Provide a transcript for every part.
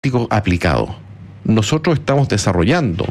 aplicado. Nosotros estamos desarrollando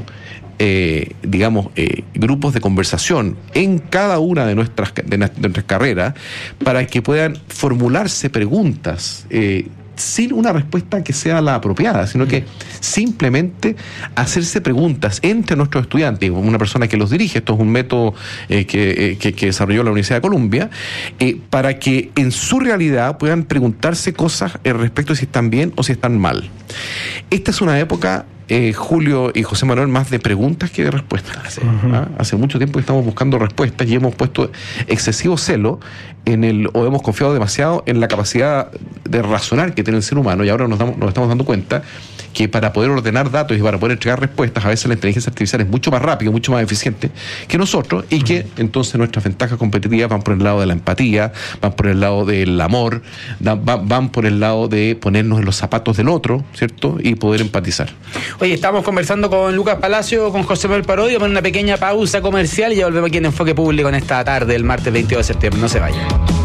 grupos de conversación en cada una de nuestras carreras para que puedan formularse preguntas sin una respuesta que sea la apropiada, sino que simplemente hacerse preguntas entre nuestros estudiantes, una persona que los dirige. Esto es un método que desarrolló la Universidad de Columbia, para que en su realidad puedan preguntarse cosas respecto de si están bien o si están mal. Esta es una época, Julio y José Manuel, más de preguntas que de respuestas. Hace mucho tiempo que estamos buscando respuestas y hemos puesto excesivo celo o hemos confiado demasiado en la capacidad de razonar que tiene el ser humano, y ahora nos estamos dando cuenta que para poder ordenar datos y para poder entregar respuestas, a veces la inteligencia artificial es mucho más rápida, mucho más eficiente que nosotros, y que entonces nuestras ventajas competitivas van por el lado de la empatía, van por el lado del amor, van por el lado de ponernos en los zapatos del otro, ¿cierto? Y poder empatizar. Oye, estamos conversando con Lucas Palacio, con José Manuel Parodio, con una pequeña pausa comercial y ya volvemos aquí en Enfoque Público en esta tarde del martes 22 de septiembre. No se vayan.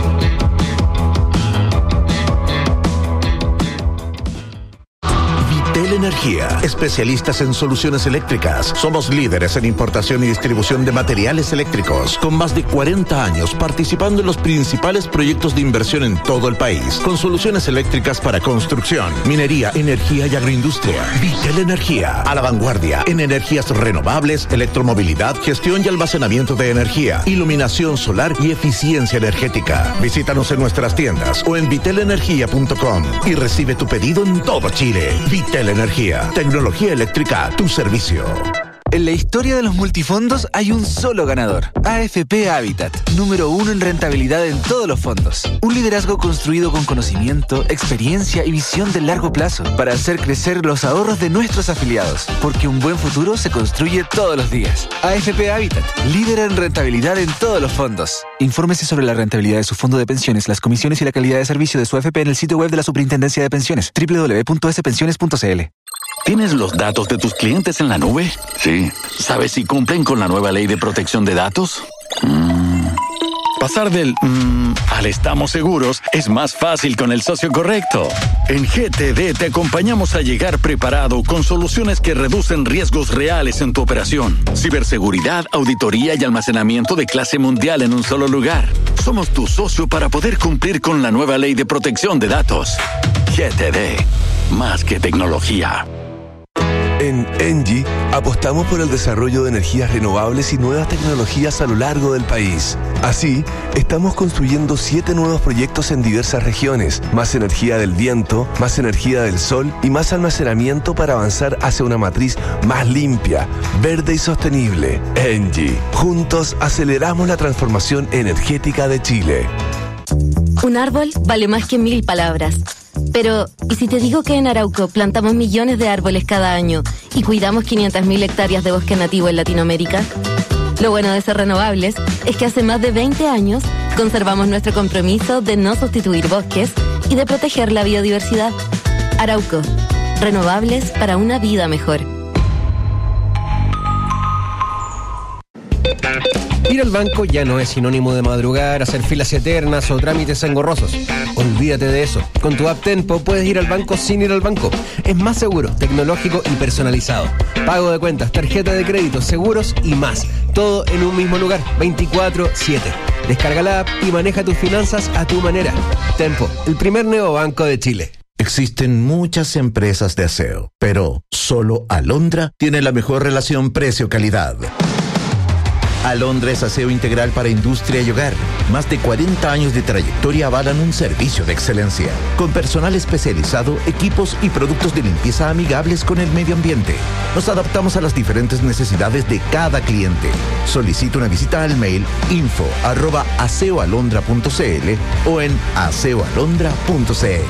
Energía, especialistas en soluciones eléctricas. Somos líderes en importación y distribución de materiales eléctricos, con más de 40 años participando en los principales proyectos de inversión en todo el país, con soluciones eléctricas para construcción, minería, energía y agroindustria. Vitel Energía, a la vanguardia en energías renovables, electromovilidad, gestión y almacenamiento de energía, iluminación solar y eficiencia energética. Visítanos en nuestras tiendas o en vitelenergia.com y recibe tu pedido en todo Chile. Vitel Energía, tecnología eléctrica a tu servicio. En la historia de los multifondos hay un solo ganador. AFP Habitat, número 1 en rentabilidad en todos los fondos. Un liderazgo construido con conocimiento, experiencia y visión de largo plazo para hacer crecer los ahorros de nuestros afiliados. Porque un buen futuro se construye todos los días. AFP Habitat, líder en rentabilidad en todos los fondos. Infórmese sobre la rentabilidad de su fondo de pensiones, las comisiones y la calidad de servicio de su AFP en el sitio web de la Superintendencia de Pensiones, www.spensiones.cl. ¿Tienes los datos de tus clientes en la nube? Sí. ¿Sabes si cumplen con la nueva ley de protección de datos? Pasar del al estamos seguros es más fácil con el socio correcto. En GTD te acompañamos a llegar preparado con soluciones que reducen riesgos reales en tu operación. Ciberseguridad, auditoría y almacenamiento de clase mundial en un solo lugar. Somos tu socio para poder cumplir con la nueva ley de protección de datos. GTD, más que tecnología. En Engie apostamos por el desarrollo de energías renovables y nuevas tecnologías a lo largo del país. Así, estamos construyendo 7 nuevos proyectos en diversas regiones, más energía del viento, más energía del sol y más almacenamiento para avanzar hacia una matriz más limpia, verde y sostenible. Engie, juntos aceleramos la transformación energética de Chile. Un árbol vale más que 1000 palabras. Pero, ¿y si te digo que en Arauco plantamos millones de árboles cada año y cuidamos 500.000 hectáreas de bosque nativo en Latinoamérica? Lo bueno de ser renovables es que hace más de 20 años conservamos nuestro compromiso de no sustituir bosques y de proteger la biodiversidad. Arauco, renovables para una vida mejor. Ir al banco ya no es sinónimo de madrugar, hacer filas eternas o trámites engorrosos. Olvídate de eso. Con tu app Tenpo puedes ir al banco sin ir al banco. Es más seguro, tecnológico y personalizado. Pago de cuentas, tarjeta de crédito, seguros y más. Todo en un mismo lugar, 24/7. Descarga la app y maneja tus finanzas a tu manera. Tenpo, el primer neobanco de Chile. Existen muchas empresas de aseo, pero solo Alondra tiene la mejor relación precio-calidad. Alondra es aseo integral para industria y hogar. Más de 40 años de trayectoria avalan un servicio de excelencia. Con personal especializado, equipos y productos de limpieza amigables con el medio ambiente. Nos adaptamos a las diferentes necesidades de cada cliente. Solicita una visita al mail info@aseoalondra.cl o en aseoalondra.cl.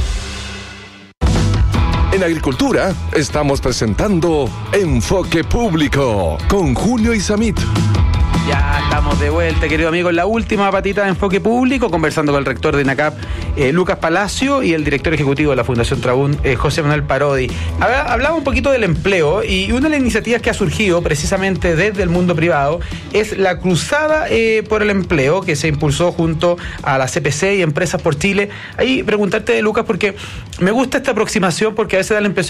En Agricultura estamos presentando Enfoque Público con Julio Isamit. Ya estamos de vuelta, querido amigo, en la última patita de Enfoque Público, conversando con el rector de INACAP, Lucas Palacio, y el director ejecutivo de la Fundación Trabún, José Manuel Parodi. Hablaba un poquito del empleo, y una de las iniciativas que ha surgido precisamente desde el mundo privado es la Cruzada por el Empleo, que se impulsó junto a la CPC y Empresas por Chile. Ahí preguntarte, Lucas, porque me gusta esta aproximación, porque a veces da la impresión